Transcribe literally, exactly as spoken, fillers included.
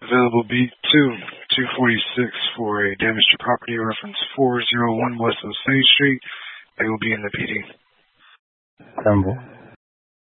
Available beat two, two forty-six for a damage to property reference four oh one West Osage Street. They will be in the P D. ten